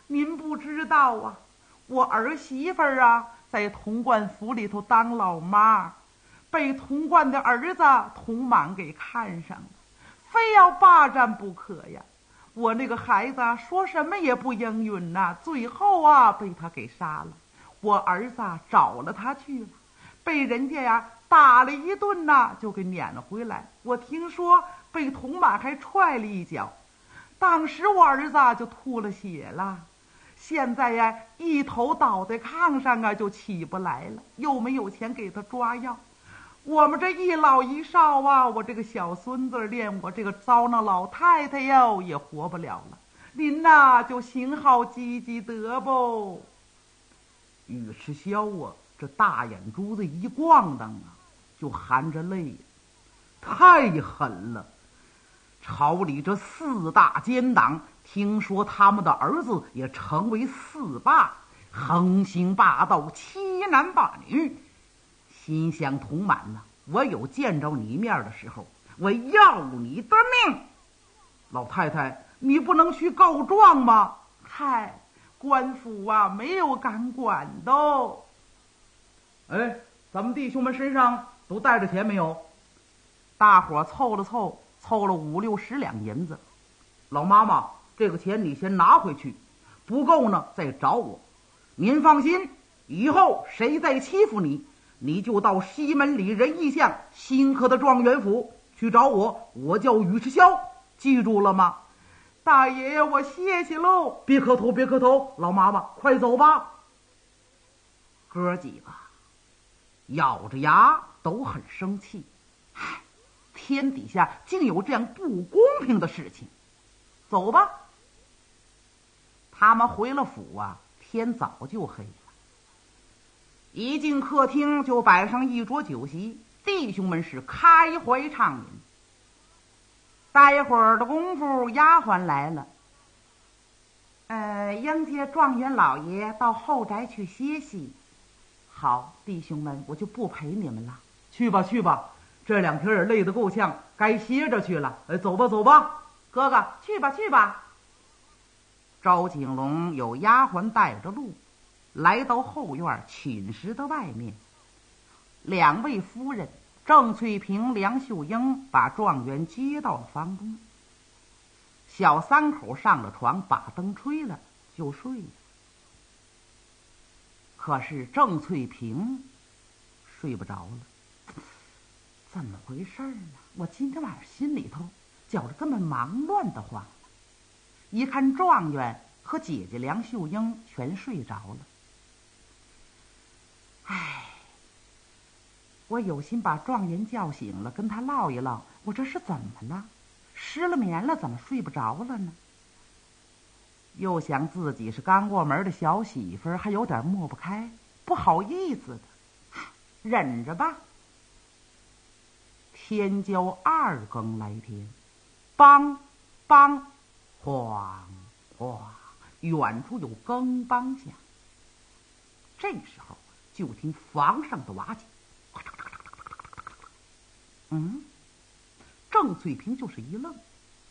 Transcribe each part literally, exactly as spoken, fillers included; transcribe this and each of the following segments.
您不知道啊，我儿媳妇儿啊，在潼关府里头当老妈，被潼关的儿子潼满给看上了，非要霸占不可呀。我那个孩子说什么也不应允呐、啊，最后啊被他给杀了。我儿子找了他去了，被人家呀打了一顿呐、啊，就给撵了回来。我听说被潼满还踹了一脚，当时我儿子就吐了血了。现在呀，一头倒在炕上啊，就起不来了，又没有钱给他抓药。我们这一老一少啊，我这个小孙子连我这个糟那老太太哟也活不了了。您呐就行好积积德不？尉迟霄啊，这大眼珠子一咣当啊，就含着泪，太狠了。朝里这四大奸党，听说他们的儿子也成为四霸，横行霸道，欺男霸女。心想潼满呐，我有见着你面的时候，我要你的命。老太太，你不能去告状吗？嗨，官府啊没有敢管的。哎，咱们弟兄们身上都带着钱没有？大伙凑了凑，凑了五六十两银子。老妈妈，这个钱你先拿回去，不够呢再找我。您放心，以后谁再欺负你，你就到西门里仁义巷新科的状元府去找我，我叫尉迟霄，记住了吗？大爷爷，我谢谢喽。别磕头，别磕头，老妈妈，快走吧。哥几个咬着牙都很生气，唉，天底下竟有这样不公平的事情。走吧。他们回了府啊，天早就黑了。一进客厅就摆上一桌酒席，弟兄们是开怀畅饮。待会儿的功夫，丫鬟来了，呃，迎接状元老爷到后宅去歇息。好，弟兄们，我就不陪你们了。去吧去吧，这两天也累得够呛，该歇着去了。哎，走吧走吧。哥哥，去吧去吧。赵景龙有丫鬟带着路，来到后院寝室的外面。两位夫人郑翠萍、梁秀英把状元接到了房中。小三口上了床，把灯吹了就睡了。可是郑翠萍睡不着了，怎么回事呢？我今天晚上心里头觉着这么忙乱的慌。一看状元和姐姐梁秀英全睡着了，唉，我有心把状元叫醒了，跟他唠一唠，我这是怎么了？失了眠了，怎么睡不着了呢？又想自己是刚过门的小媳妇儿，还有点抹不开，不好意思的，忍着吧。天交二更来天，梆梆晃晃，远处有更梆响。这时候就听房上的瓦解，嗯，郑翠萍就是一愣，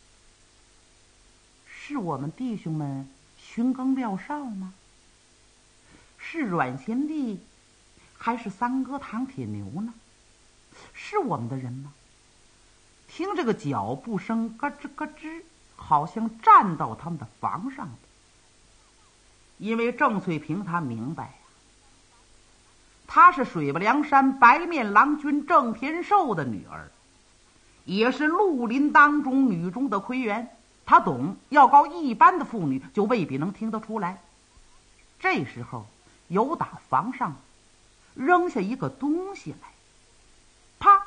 是我们弟兄们寻更廖少吗？是阮贤弟还是三哥唐铁牛呢？是我们的人吗？听这个脚步声咯吱咯吱，好像站到他们的房上了。因为郑翠萍她明白呀、啊，她是水泊梁山白面郎君郑天寿的女儿，也是绿林当中女中的魁元。她懂，要告一般的妇女就未必能听得出来。这时候由打房上扔下一个东西来，啪，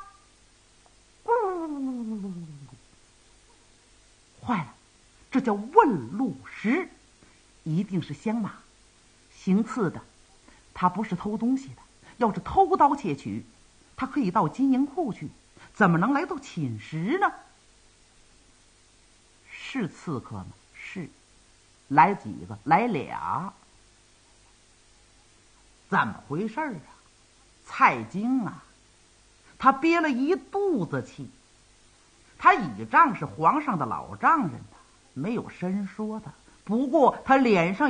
咕，坏了，这叫问路石，一定是香马行刺的。他不是偷东西的，要是偷刀窃取，他可以到金银库去，怎么能来到寝室呢？是刺客吗？是。来几个？来俩。怎么回事啊？蔡京啊，他憋了一肚子气。他倚仗是皇上的老丈人，没有深说的，不过他脸上